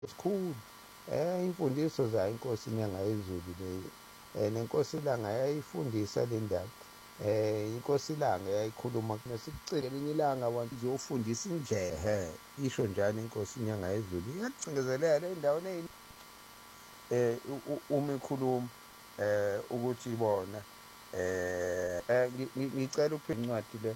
esikhulu. Imfundiso zayo inkosi inyanga yezulu le nenkosi ilanga yayifundisa le ndaba. Inkosi ilanga yayikhuluma nesikucike elinye ilanga abantu izofundisa indlela isho njalo inkosi inyanga yezulu iyakucingezelela endaweni uma ikhuluma ukuthi bona ngicela uphinde incwadi le.